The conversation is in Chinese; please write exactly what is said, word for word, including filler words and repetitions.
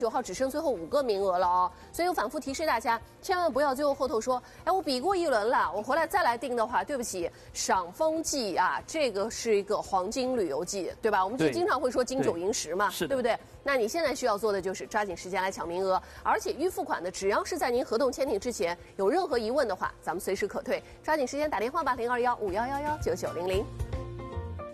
九号只剩最后五个名额了哦，所以我反复提示大家，千万不要最后后头说，哎，我比过一轮了，我回来再来订的话，对不起，赏枫季啊，这个是一个黄金旅游季，对吧？我们就经常会说金九银十嘛，对不对？那你现在需要做的就是抓紧时间来抢名额，而且预付款的，只要是在您合同签订之前有任何疑问的话，咱们随时可退，抓紧时间打电话吧，零二幺五幺幺幺九九零零。